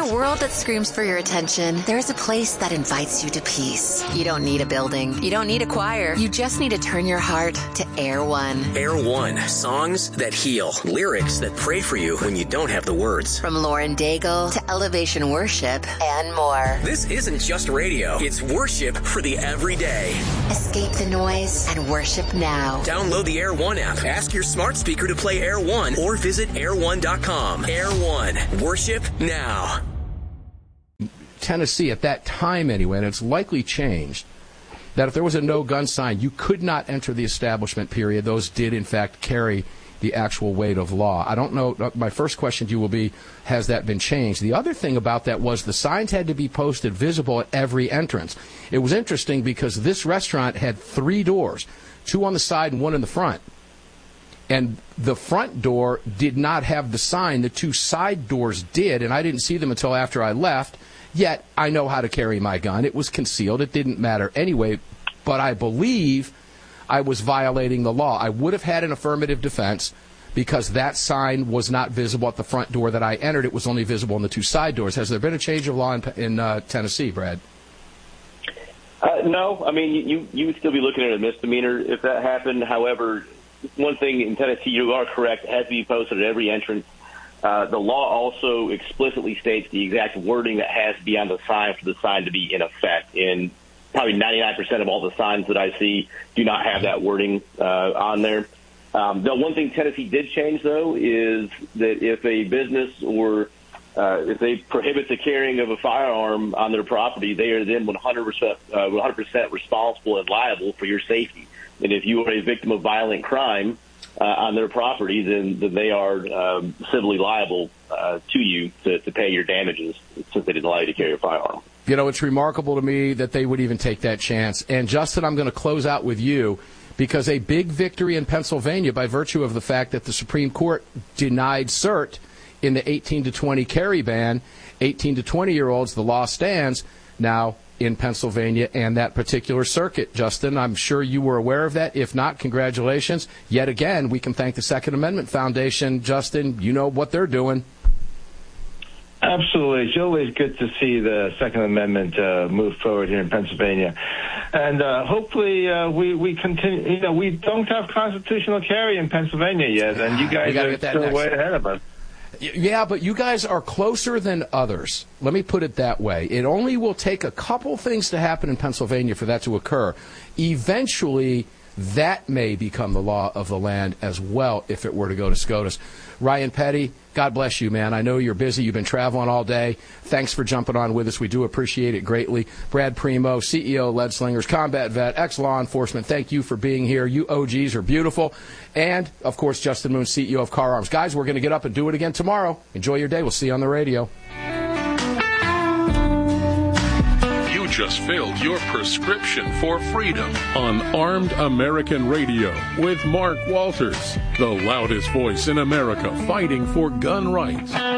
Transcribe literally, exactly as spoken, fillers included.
a world that screams for your attention, there's a place that invites you to peace. You don't need a building. You don't need a choir. You just need to turn your heart to Air One. Air One. Songs that heal. Lyrics that pray for you when you don't have the words. From Lauren Daigle to Elevation Worship and more. This isn't just radio. It's worship for the everyday. Escape the noise and worship now. Download the Air One app. Ask your smart speaker to play Air One or visit air one dot com. Air One. Worship now. Tennessee at that time anyway, and it's likely changed, that if there was a no-gun sign, you could not enter the establishment period. Those did, in fact, carry the actual weight of law. I don't know. My first question to you will be, has that been changed? The other thing about that was the signs had to be posted visible at every entrance. It was interesting because this restaurant had three doors, two on the side and one in the front. And the front door did not have the sign. The two side doors did, and I didn't see them until after I left. Yet, I know how to carry my gun. It was concealed. It didn't matter anyway. But I believe I was violating the law. I would have had an affirmative defense because that sign was not visible at the front door that I entered. It was only visible in the two side doors. Has there been a change of law in, in uh, Tennessee, Brad? Uh, no. I mean, you, you would still be looking at a misdemeanor if that happened. However, one thing in Tennessee, you are correct, it has to be posted at every entrance. Uh, the law also explicitly states the exact wording that has to be on the sign for the sign to be in effect. And probably ninety-nine percent of all the signs that I see do not have that wording uh, on there. Um, the one thing Tennessee did change, though, is that if a business or uh, if they prohibit the carrying of a firearm on their property, they are then one hundred percent, uh, one hundred percent responsible and liable for your safety. And if you are a victim of violent crime, Uh, on their property, then, then they are um, civilly liable uh, to you to, to pay your damages since they didn't allow you to carry a firearm. You know, it's remarkable to me that they would even take that chance. And, Justin, I'm going to close out with you because a big victory in Pennsylvania by virtue of the fact that the Supreme Court denied cert in the eighteen to twenty carry ban, eighteen to twenty-year-olds, the law stands now in Pennsylvania and that particular circuit. Justin, I'm sure you were aware of that. If not, congratulations. Yet again, we can thank the Second Amendment Foundation. Justin, you know what they're doing. Absolutely. It's always good to see the Second Amendment uh, move forward here in Pennsylvania. And uh, hopefully uh, we, we continue. You know, we don't have constitutional carry in Pennsylvania yet, and you guys are still next. way ahead of us. Yeah, but you guys are closer than others. Let me put it that way. It only will take a couple things to happen in Pennsylvania for that to occur. Eventually, that may become the law of the land as well if it were to go to SCOTUS. Ryan Petty, God bless you, man. I know you're busy. You've been traveling all day. Thanks for jumping on with us. We do appreciate it greatly. Brad Primo, C E O, Lead Slingers, combat vet, ex-law enforcement, thank you for being here. You O Gs are beautiful. And, of course, Justin Moon, C E O of Car Arms. Guys, we're going to get up and do it again tomorrow. Enjoy your day. We'll see you on the radio. Just filled your prescription for freedom on Armed American Radio with Mark Walters, the loudest voice in America fighting for gun rights.